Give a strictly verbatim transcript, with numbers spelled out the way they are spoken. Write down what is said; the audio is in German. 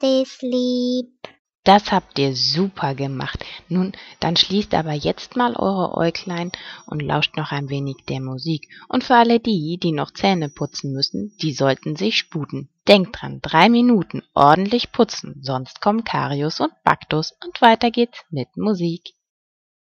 stay sleep. Das habt ihr super gemacht. Nun, dann schließt aber jetzt mal eure Äuglein und lauscht noch ein wenig der Musik. Und für alle die, die noch Zähne putzen müssen, die sollten sich sputen. Denkt dran, drei Minuten ordentlich putzen, sonst kommen Karius und Baktus und weiter geht's mit Musik.